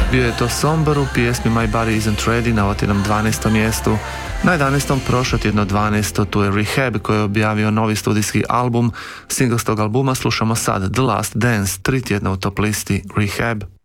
Bio je to Somber u pjesmi My Body Isn't Ready na otjednom 12. mjestu. Na 11. prošlotjedno 12. tu je Rehab koji je objavio novi studijski album. Single s tog albuma slušamo sad The Last Dance, 3 tjedna u top listi Rehab.